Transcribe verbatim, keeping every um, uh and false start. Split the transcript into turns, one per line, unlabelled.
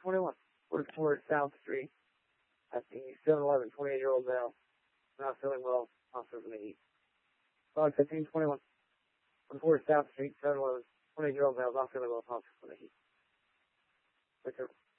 twenty-one, forty-four South Street, at the seven eleven, twenty-eight-year-old male, not feeling well, hospital from the heat. Log fifteen twenty-one, forty-four South Street, seven eleven, twenty-eight-year-old male, not feeling well, hospital from the heat. Victor.